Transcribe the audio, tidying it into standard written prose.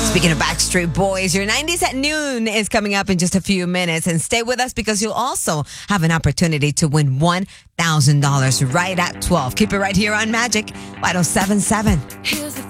Speaking of Backstreet Boys, your 90s at noon is coming up in just a few minutes. And stay with us because you'll also have an opportunity to win $1,000 right at 12. Keep it right here on Magic 107.7.